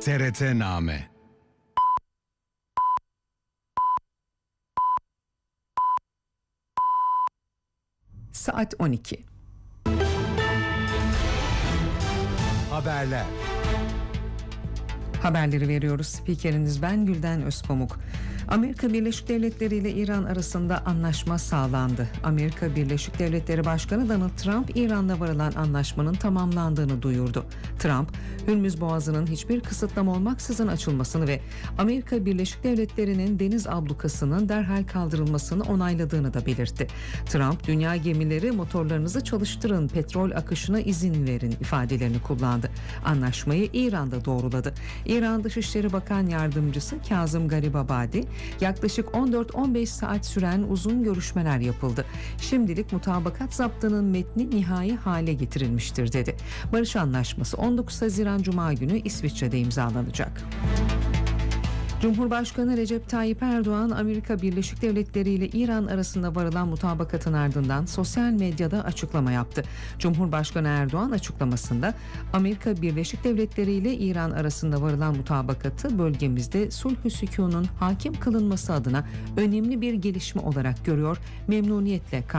TRT-Name. Saat 12. Haberler. Haberleri veriyoruz. Spikeriniz ben Gülden Özpamuk. Amerika Birleşik Devletleri ile İran arasında anlaşma sağlandı. Amerika Birleşik Devletleri Başkanı Donald Trump, İran'la varılan anlaşmanın tamamlandığını duyurdu. Trump, Hürmüz Boğazı'nın hiçbir kısıtlama olmaksızın açılmasını ve Amerika Birleşik Devletleri'nin deniz ablukasının derhal kaldırılmasını onayladığını da belirtti. Trump, dünya gemileri motorlarınızı çalıştırın, petrol akışına izin verin ifadelerini kullandı. Anlaşmayı İran'da doğruladı. İran Dışişleri Bakan Yardımcısı Kazım Garibabadi, yaklaşık 14-15 saat süren uzun görüşmeler yapıldı. Şimdilik mutabakat zaptının metni nihai hale getirilmiştir dedi. Barış Anlaşması 19 Haziran Cuma günü İsviçre'de imzalanacak. Cumhurbaşkanı Recep Tayyip Erdoğan, Amerika Birleşik Devletleri ile İran arasında varılan mutabakatın ardından sosyal medyada açıklama yaptı. Cumhurbaşkanı Erdoğan açıklamasında, Amerika Birleşik Devletleri ile İran arasında varılan mutabakatı bölgemizde sulh-ü sükunun hakim kılınması adına önemli bir gelişme olarak görüyor, memnuniyetle